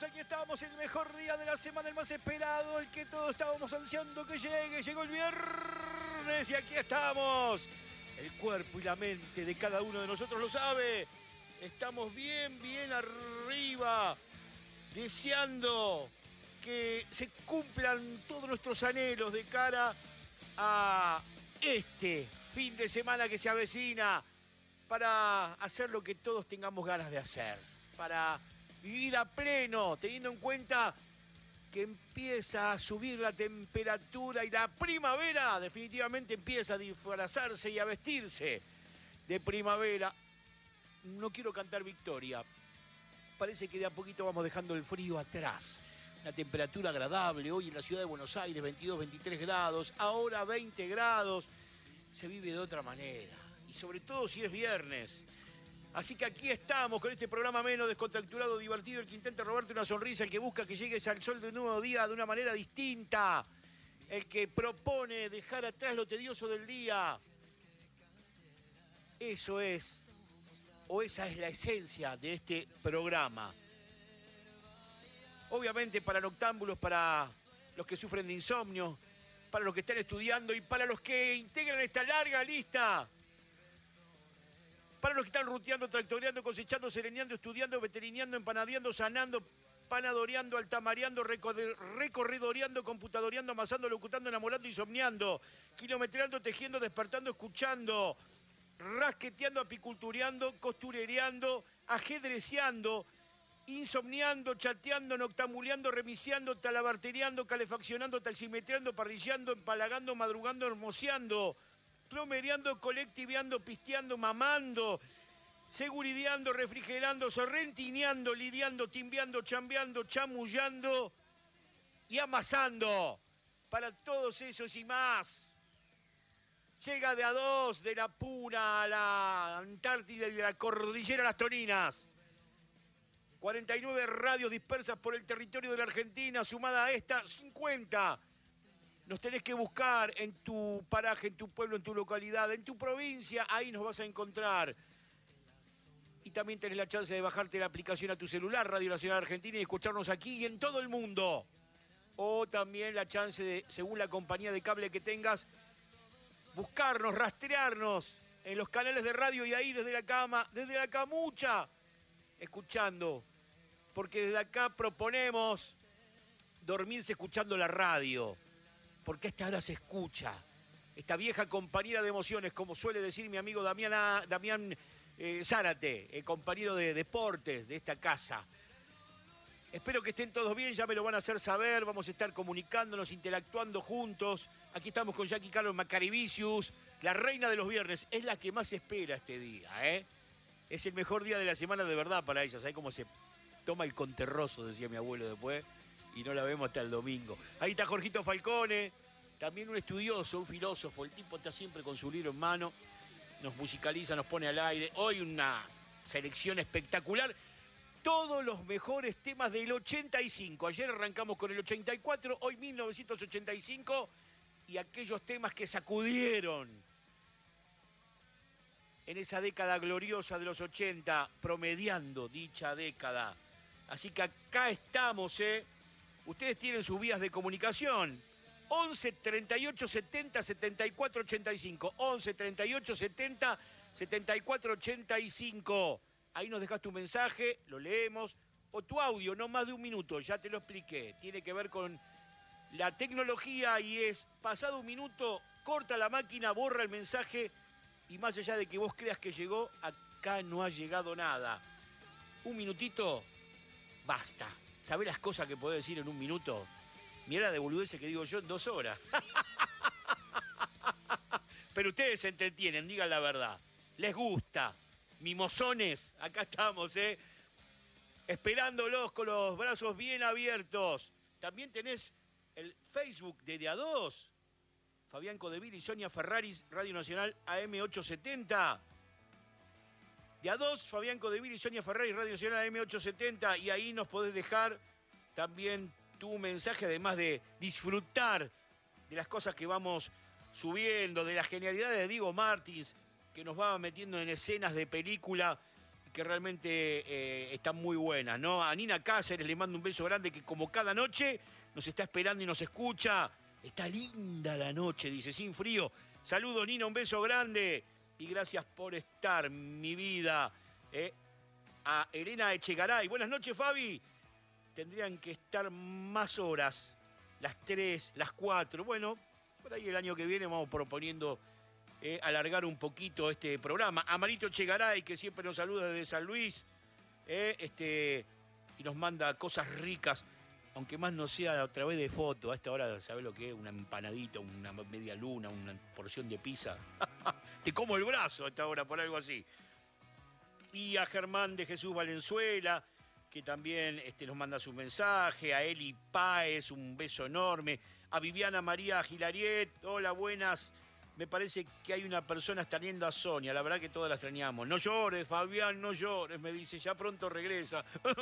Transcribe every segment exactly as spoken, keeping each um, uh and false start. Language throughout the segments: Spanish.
estamos, aquí estamos, el mejor día de la semana, el más esperado, el que todos estábamos ansiando que llegue. Llegó el viernes y aquí estamos. El cuerpo y la mente de cada uno de nosotros lo sabe. Estamos bien, bien arriba, deseando que se cumplan todos nuestros anhelos de cara a este fin de semana que se avecina, para hacer lo que todos tengamos ganas de hacer, para vivir a pleno, teniendo en cuenta que empieza a subir la temperatura y la primavera definitivamente empieza a disfrazarse y a vestirse de primavera. No quiero cantar victoria, parece que de a poquito vamos dejando el frío atrás. Una temperatura agradable hoy en la ciudad de Buenos Aires, veintidós, veintitrés grados, ahora veinte grados, se vive de otra manera. Y sobre todo si es viernes. Así que aquí estamos con este programa menos descontracturado, divertido, el que intenta robarte una sonrisa, el que busca que llegues al sol de un nuevo día de una manera distinta, el que propone dejar atrás lo tedioso del día. Eso es, o esa es la esencia de este programa. Obviamente para noctámbulos, para los que sufren de insomnio, para los que están estudiando y para los que integran esta larga lista. Para los que están ruteando, tractoreando, cosechando, sereneando, estudiando, veterineando, empanadeando, sanando, panadoreando, altamareando, recorridoreando, computadoreando, amasando, locutando, enamorando, insomniando, kilometreando, tejiendo, despertando, escuchando, rasqueteando, apicultureando, costurereando, ajedreceando, insomniando, chateando, noctambuleando, remisiando, talabartereando, calefaccionando, taximetreando, parrillando, empalagando, madrugando, hermoseando, plomereando, colectiveando, pisteando, mamando, segurideando, refrigerando, sorrentineando, lidiando, timbeando, chambeando, chamullando y amasando. Para todos esos y más. Llega de a dos, de la Puna a la Antártida y de la Cordillera a las Toninas. cuarenta y nueve radios dispersas por el territorio de la Argentina, sumada a esta cincuenta. Nos tenés que buscar en tu paraje, en tu pueblo, en tu localidad, en tu provincia, ahí nos vas a encontrar. Y también tenés la chance de bajarte la aplicación a tu celular, Radio Nacional Argentina, y escucharnos aquí y en todo el mundo. O también la chance de, según la compañía de cable que tengas, buscarnos, rastrearnos en los canales de radio y ahí desde la cama, desde la camucha, escuchando. Porque desde acá proponemos dormirse escuchando la radio. Porque a esta hora se escucha. Esta vieja compañera de emociones, como suele decir mi amigo Damián, Damián eh, Zárate, el compañero de deportes de esta casa. Espero que estén todos bien, ya me lo van a hacer saber. Vamos a estar comunicándonos, interactuando juntos. Aquí estamos con Jackie Carlos Macarivicius, la reina de los viernes. Es la que más espera este día, ¿eh? Es el mejor día de la semana de verdad para ella. ¿Sabes cómo se toma el conterroso? Decía mi abuelo después. Y no la vemos hasta el domingo. Ahí está Jorgito Falcone, también un estudioso, un filósofo. El tipo está siempre con su libro en mano. Nos musicaliza, nos pone al aire. Hoy una selección espectacular. Todos los mejores temas del ochenta y cinco. Ayer arrancamos con el ochenta y cuatro, hoy mil novecientos ochenta y cinco. Y aquellos temas que sacudieron en esa década gloriosa de los ochenta, promediando dicha década. Así que acá estamos, ¿eh? Ustedes tienen sus vías de comunicación. once, treinta y ocho, setenta, setenta y cuatro, ochenta y cinco. once, treinta y ocho, setenta, setenta y cuatro, ochenta y cinco. Ahí nos dejas tu mensaje, lo leemos. O tu audio, no más de un minuto, ya te lo expliqué. Tiene que ver con la tecnología y es, pasado un minuto, corta la máquina, borra el mensaje. Y más allá de que vos creas que llegó, acá no ha llegado nada. Un minutito, basta. ¿Sabés las cosas que podés decir en un minuto? Mira de boludeces que digo yo en dos horas. Pero ustedes se entretienen, digan la verdad. Les gusta. Mimosones, acá estamos, ¿eh? Esperándolos con los brazos bien abiertos. También tenés el Facebook de De A dos. Fabián Codeville y Sonia Ferraris, Radio Nacional A M ochocientos setenta. De A dos, Fabián Codeville y Sonia Ferraris, Radio Nacional A M ochocientos setenta. Y ahí nos podés dejar también tu mensaje, además de disfrutar de las cosas que vamos subiendo, de las genialidades de Diego Martins, que nos va metiendo en escenas de película que realmente eh, están muy buenas, ¿no? A Nina Cáceres le mando un beso grande que como cada noche nos está esperando y nos escucha. Está linda la noche, dice, sin frío. Saludos, Nina, un beso grande. Y gracias por estar, mi vida. Eh, a Elena Echegaray. Buenas noches, Fabi. Tendrían que estar más horas, las tres, las cuatro. Bueno, por ahí el año que viene vamos proponiendo eh, alargar un poquito este programa. A Marito Echegaray, que siempre nos saluda desde San Luis, eh, este, y nos manda cosas ricas, aunque más no sea a través de fotos. A esta hora, ¿sabés lo que es? Una empanadita, una media luna, una porción de pizza. Te como el brazo a esta hora por algo así. Y a Germán de Jesús Valenzuela, que también este, nos manda su mensaje. A Eli Páez, un beso enorme. A Viviana María Gilariet, hola, buenas. Me parece que hay una persona extrañando a Sonia, la verdad que todas la extrañamos. No llores, Fabián, no llores, me dice, ya pronto regresa.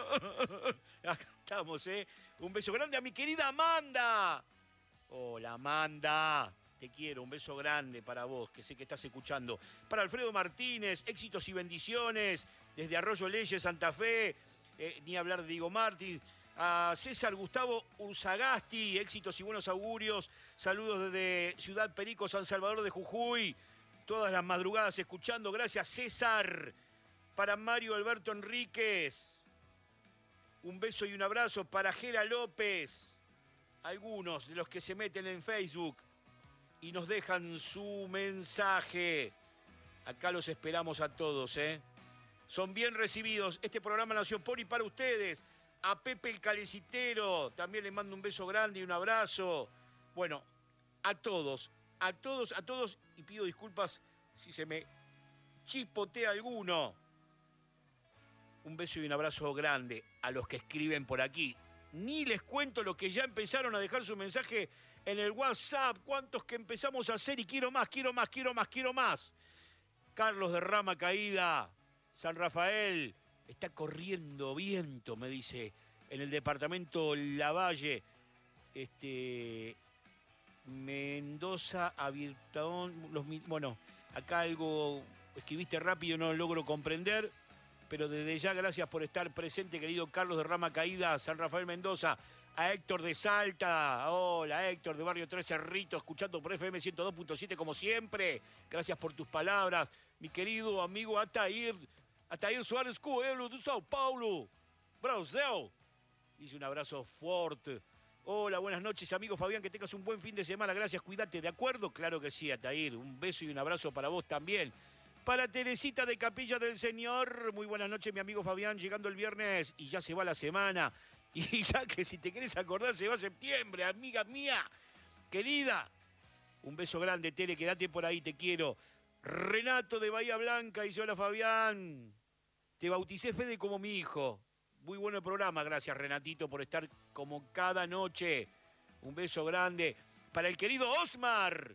Acá estamos, ¿eh? Un beso grande a mi querida Amanda. Hola, Amanda. Te quiero, un beso grande para vos, que sé que estás escuchando. Para Alfredo Martínez, éxitos y bendiciones desde Arroyo Leyes, Santa Fe. Eh, ni hablar de Diego Martins. A César Gustavo Urzagasti, éxitos y buenos augurios. Saludos desde Ciudad Perico, San Salvador de Jujuy. Todas las madrugadas escuchando. Gracias, César. Para Mario Alberto Enríquez. Un beso y un abrazo para Gera López. Algunos de los que se meten en Facebook y nos dejan su mensaje. Acá los esperamos a todos, ¿eh? Son bien recibidos. Este programa nació por y para ustedes. A Pepe el Calecitero, también le mando un beso grande y un abrazo. Bueno, a todos, a todos, a todos, y pido disculpas si se me chispotea alguno. Un beso y un abrazo grande a los que escriben por aquí. Ni les cuento los que ya empezaron a dejar su mensaje en el WhatsApp. ¿Cuántos que empezamos a hacer? Y quiero más, quiero más, quiero más, quiero más. Carlos de Rama Caída, San Rafael. Está corriendo viento, me dice, en el departamento Lavalle. Este, Mendoza, Avirtaón, los, bueno, acá algo escribiste rápido, no logro comprender, pero desde ya gracias por estar presente, querido Carlos de Rama Caída, San Rafael Mendoza. A Héctor de Salta, hola Héctor de Barrio Tres Cerritos, escuchando por F M ciento dos punto siete como siempre. Gracias por tus palabras, mi querido amigo Atair. Atair Suárez Coelho de Sao Paulo, Brasil. Dice un abrazo fuerte. Hola, buenas noches, amigo Fabián, que tengas un buen fin de semana. Gracias, cuídate, ¿de acuerdo? Claro que sí, Atair. Un beso y un abrazo para vos también. Para Teresita de Capilla del Señor, muy buenas noches, mi amigo Fabián, llegando el viernes y ya se va la semana. Y ya que si te querés acordar, se va septiembre, amiga mía, querida. Un beso grande, Tere, quédate por ahí, te quiero. Renato de Bahía Blanca dice, hola Fabián. Te bauticé, Fede, como mi hijo. Muy bueno el programa. Gracias, Renatito, por estar como cada noche. Un beso grande. Para el querido Osmar,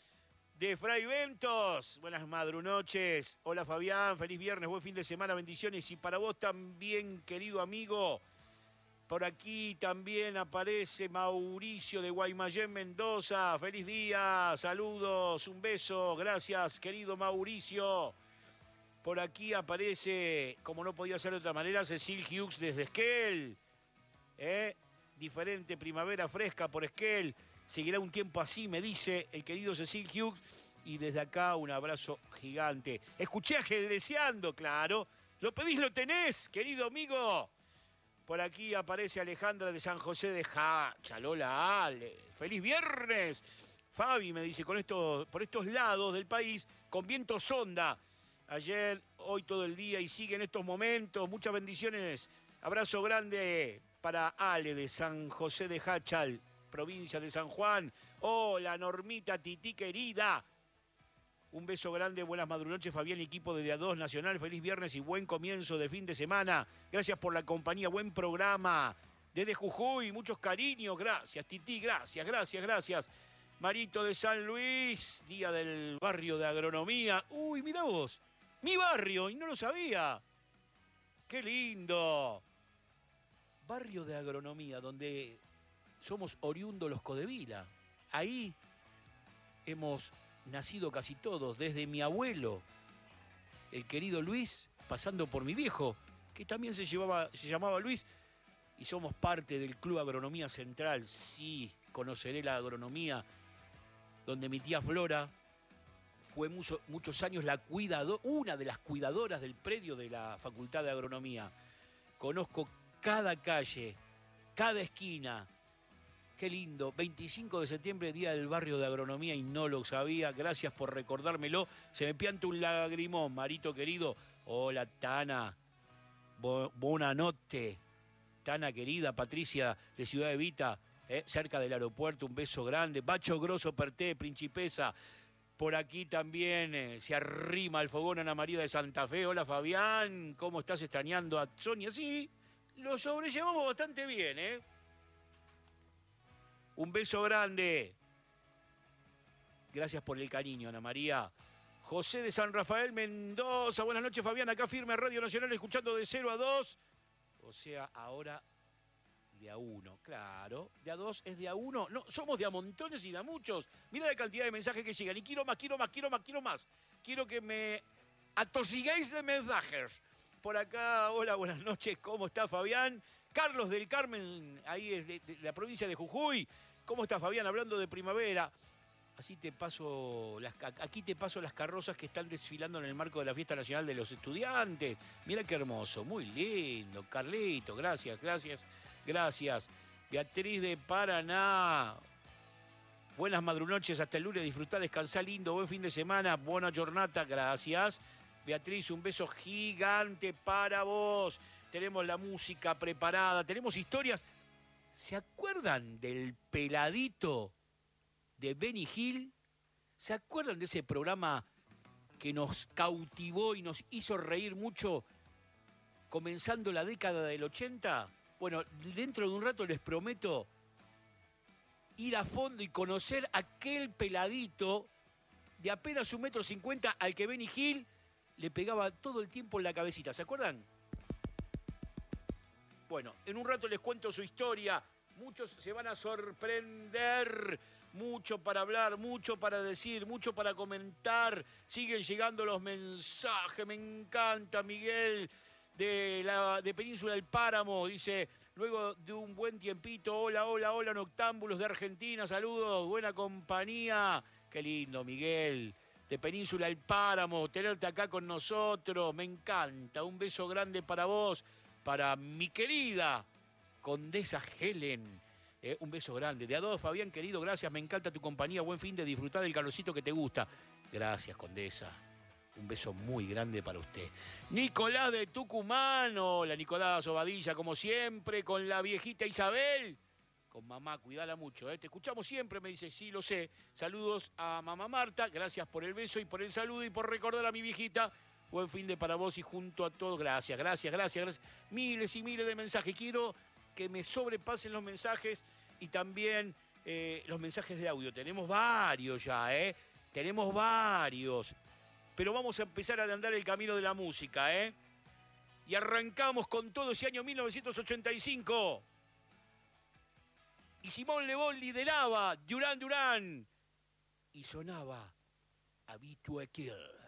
de Fray Ventos. Buenas madrunoches. Hola, Fabián. Feliz viernes, buen fin de semana. Bendiciones. Y para vos también, querido amigo. Por aquí también aparece Mauricio de Guaymallén, Mendoza. Feliz día. Saludos. Un beso. Gracias, querido Mauricio. Por aquí aparece, como no podía ser de otra manera, Cecil Hughes desde Esquel. ¿Eh? Diferente primavera fresca por Esquel. Seguirá un tiempo así, me dice el querido Cecil Hughes. Y desde acá un abrazo gigante. Escuché ajedreceando, claro. Lo pedís, lo tenés, querido amigo. Por aquí aparece Alejandra de San José de Jacha. Lola Ale. ¡Feliz viernes! Fabi me dice, con estos, por estos lados del país, con viento sonda. Ayer, hoy todo el día y sigue en estos momentos. Muchas bendiciones. Abrazo grande para Ale de San José de Hachal, provincia de San Juan. Hola, Normita, Tití querida. Un beso grande, buenas madrunoches, Fabián, equipo de D A dos Nacional. Feliz viernes y buen comienzo de fin de semana. Gracias por la compañía, buen programa. Desde Jujuy, muchos cariños. Gracias, Tití, gracias, gracias, gracias. Marito de San Luis, día del barrio de agronomía. Uy, mirá vos. Mi barrio, y no lo sabía. ¡Qué lindo! Barrio de agronomía, donde somos oriundos los Codevila. Ahí hemos nacido casi todos, desde mi abuelo, el querido Luis, pasando por mi viejo, que también se, llevaba, se llamaba Luis, y somos parte del Club Agronomía Central. Sí, conoceré la agronomía, donde mi tía Flora fue mucho, muchos años la cuidado, una de las cuidadoras del predio de la Facultad de Agronomía. Conozco cada calle, cada esquina. Qué lindo. veinticinco de septiembre, Día del Barrio de Agronomía, y no lo sabía. Gracias por recordármelo. Se me pianta un lagrimón, Marito querido. Hola, Tana. Bo buena notte. Tana querida, Patricia de Ciudad Evita, eh, cerca del aeropuerto. Un beso grande. Bacho Grosso Perté, Principesa. Por aquí también eh, se arrima al fogón Ana María de Santa Fe. Hola, Fabián. ¿Cómo estás extrañando a Sonia? Sí, lo sobrellevamos bastante bien, ¿eh? Un beso grande. Gracias por el cariño, Ana María. José de San Rafael Mendoza. Buenas noches, Fabián. Acá firme Radio Nacional, escuchando de cero a dos. O sea, ahora de a uno. Claro, de a dos es de a uno. No, somos de a montones y de a muchos. Mira la cantidad de mensajes que llegan. Y quiero más, quiero más, quiero más, quiero más. Quiero que me atosigáis de mensajes. Por acá, hola, buenas noches. ¿Cómo está, Fabián? Carlos del Carmen, ahí es de, de la provincia de Jujuy. ¿Cómo está, Fabián? Hablando de primavera. Así te paso, las, aquí te paso las carrozas que están desfilando en el marco de la Fiesta Nacional de los Estudiantes. Mira qué hermoso, muy lindo. Carlito, gracias, gracias, gracias. Beatriz de Paraná. Buenas madrunoches, hasta el lunes. Disfrutá, descansá lindo, buen fin de semana, buena jornada, gracias. Beatriz, un beso gigante para vos. Tenemos la música preparada, tenemos historias. ¿Se acuerdan del peladito de Benny Hill? ¿Se acuerdan de ese programa que nos cautivó y nos hizo reír mucho comenzando la década del ochenta? Bueno, dentro de un rato les prometo ir a fondo y conocer aquel peladito de apenas un metro cincuenta al que Benny Hill le pegaba todo el tiempo en la cabecita. ¿Se acuerdan? Bueno, en un rato les cuento su historia. Muchos se van a sorprender. Mucho para hablar, mucho para decir, mucho para comentar. Siguen llegando los mensajes. Me encanta, Miguel, de, la, de Península del Páramo. Dice, luego de un buen tiempito, hola, hola, hola, noctámbulos de Argentina. Saludos, buena compañía. Qué lindo, Miguel, de Península del Páramo. Tenerte acá con nosotros. Me encanta. Un beso grande para vos. Para mi querida Condesa Helen, eh, un beso grande. De a dos, Fabián, querido, gracias, me encanta tu compañía, buen fin de disfrutar del calorcito que te gusta. Gracias, Condesa. Un beso muy grande para usted. Nicolás de Tucumán, hola, Nicolás Obadilla, como siempre, con la viejita Isabel. Con mamá, cuidala mucho, ¿eh? Te escuchamos siempre, me dice, sí, lo sé. Saludos a mamá Marta, gracias por el beso y por el saludo y por recordar a mi viejita. Buen fin de para vos y junto a todos. Gracias, gracias, gracias, gracias. Miles y miles de mensajes. Quiero que me sobrepasen los mensajes y también eh, los mensajes de audio. Tenemos varios ya, ¿eh? Tenemos varios. Pero vamos a empezar a andar el camino de la música, ¿eh? Y arrancamos con todo ese año mil novecientos ochenta y cinco. Y Simón Le Bon lideraba Duran Duran. Y sonaba Habitué Kill.